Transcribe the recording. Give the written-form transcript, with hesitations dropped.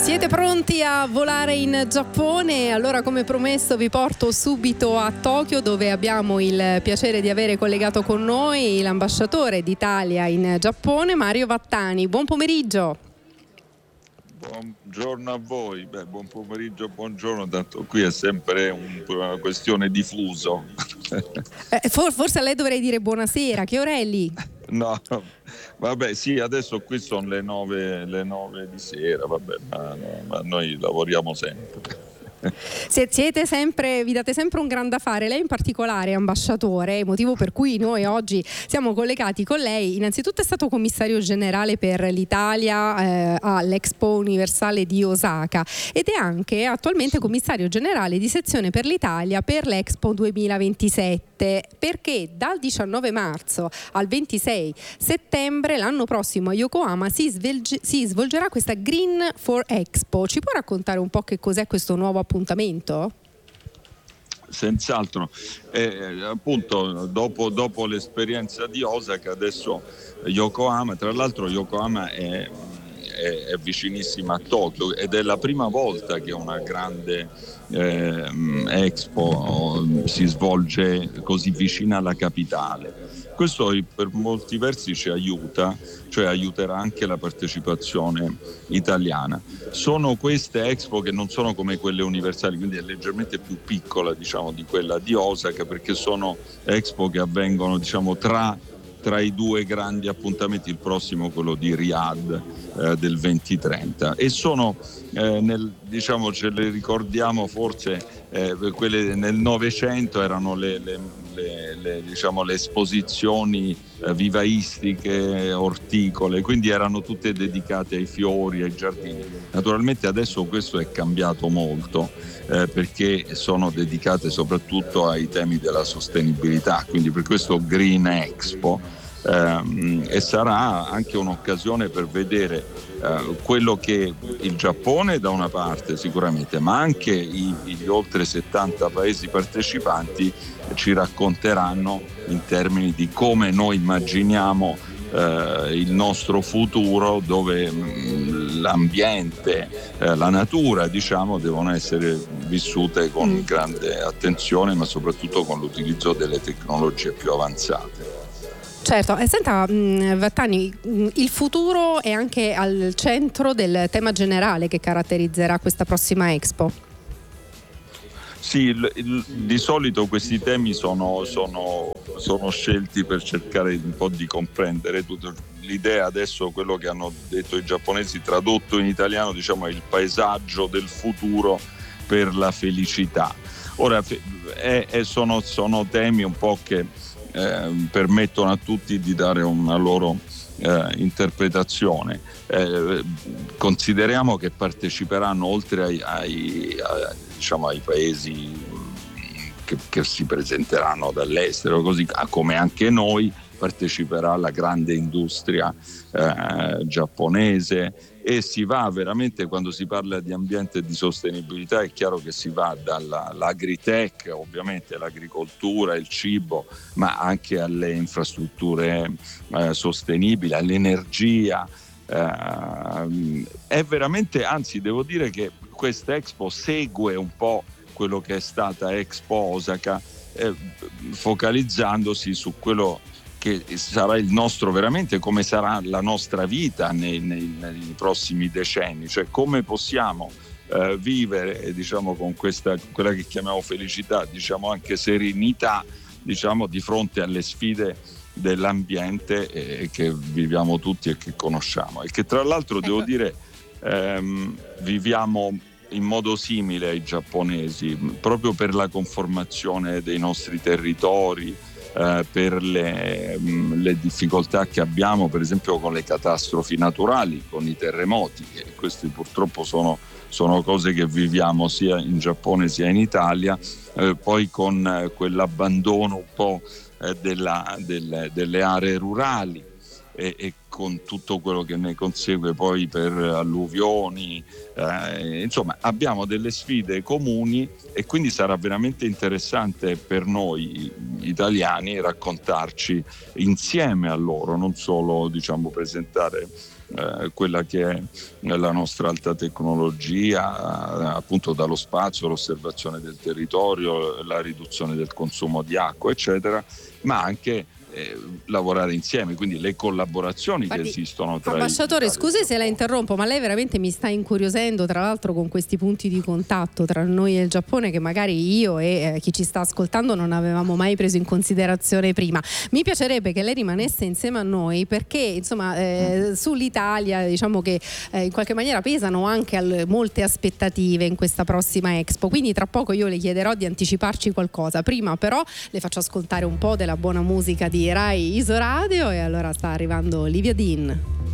Siete pronti a volare in Giappone? Allora, come promesso, vi porto subito a Tokyo, dove abbiamo il piacere di avere collegato con noi l'ambasciatore d'Italia in Giappone, Mario Vattani. Buon pomeriggio. Buongiorno a voi. Buon pomeriggio, buongiorno, tanto qui è sempre una questione di fuso. Forse a lei dovrei dire buonasera, che ora è lì? No, vabbè, sì, adesso qui sono le 9 di sera, vabbè, ma noi lavoriamo sempre. Vi date sempre un gran da fare. Lei in particolare, ambasciatore, motivo per cui noi oggi siamo collegati con lei. Innanzitutto è stato commissario generale per l'Italia all'Expo Universale di Osaka ed è anche attualmente commissario generale di sezione per l'Italia per l'Expo 2027, perché dal 19 marzo al 26 settembre l'anno prossimo a Yokohama si svolgerà questa Green for Expo. Ci può raccontare un po' che cos'è questo nuovo appuntamento? Senz'altro, appunto dopo l'esperienza di Osaka, adesso Yokohama, tra l'altro Yokohama è vicinissima a Tokyo ed è la prima volta che una grande Expo si svolge così vicina alla capitale. Questo per molti versi ci aiuta, cioè aiuterà anche la partecipazione italiana. Sono queste Expo che non sono come quelle universali, quindi è leggermente più piccola, diciamo, di quella di Osaka, perché sono Expo che avvengono, diciamo, tra i due grandi appuntamenti, il prossimo quello di Riyadh del 2030, e sono diciamo, ce le ricordiamo forse, quelle nel Novecento erano diciamo, le esposizioni vivaistiche, orticole, quindi erano tutte dedicate ai fiori, ai giardini. Naturalmente adesso questo è cambiato molto, perché sono dedicate soprattutto ai temi della sostenibilità, quindi per questo Green Expo, e sarà anche un'occasione per vedere quello che il Giappone da una parte sicuramente, ma anche gli oltre 70 paesi partecipanti ci racconteranno in termini di come noi immaginiamo il nostro futuro, dove l'ambiente, la natura, diciamo, devono essere vissute con grande attenzione, ma soprattutto con l'utilizzo delle tecnologie più avanzate. Certo, e senta Vattani, il futuro è anche al centro del tema generale che caratterizzerà questa prossima Expo. Sì, di solito questi temi sono scelti per cercare un po' di comprendere tutto. L'idea adesso, quello che hanno detto i giapponesi, tradotto in italiano, diciamo, è il paesaggio del futuro per la felicità. Ora, sono temi un po' che permettono a tutti di dare una loro interpretazione. Consideriamo che parteciperanno, oltre ai paesi che si presenteranno dall'estero, così come anche noi, parteciperà la grande industria giapponese, e si va veramente, quando si parla di ambiente e di sostenibilità, è chiaro che si va dall'agritech, ovviamente l'agricoltura, il cibo, ma anche alle infrastrutture sostenibili, all'energia. È veramente, anzi devo dire che questa Expo segue un po' quello che è stata Expo Osaka, focalizzandosi su quello che sarà il nostro, veramente come sarà la nostra vita nei prossimi decenni, cioè come possiamo vivere, diciamo, con quella che chiamiamo felicità, diciamo anche serenità, diciamo, di fronte alle sfide dell'ambiente che viviamo tutti e che conosciamo, e che tra l'altro devo dire viviamo in modo simile ai giapponesi, proprio per la conformazione dei nostri territori, per le difficoltà che abbiamo, per esempio con le catastrofi naturali, con i terremoti, e questi purtroppo sono cose che viviamo sia in Giappone sia in Italia, poi con quell'abbandono un po' delle aree rurali, e con tutto quello che ne consegue poi per alluvioni, insomma abbiamo delle sfide comuni, e quindi sarà veramente interessante per noi italiani raccontarci insieme a loro, non solo, diciamo, presentare quella che è la nostra alta tecnologia, appunto dallo spazio, l'osservazione del territorio, la riduzione del consumo di acqua, eccetera, ma anche lavorare insieme, quindi le collaborazioni che esistono tra ambasciatore, scusi se la interrompo, ma lei veramente mi sta incuriosendo, tra l'altro, con questi punti di contatto tra noi e il Giappone che magari io e chi ci sta ascoltando non avevamo mai preso in considerazione prima. Mi piacerebbe che lei rimanesse insieme a noi, perché insomma sull'Italia diciamo che in qualche maniera pesano anche molte aspettative in questa prossima Expo, quindi tra poco io le chiederò di anticiparci qualcosa. Prima però le faccio ascoltare un po' della buona musica di Rai Isoradio, e allora sta arrivando Olivia Dean.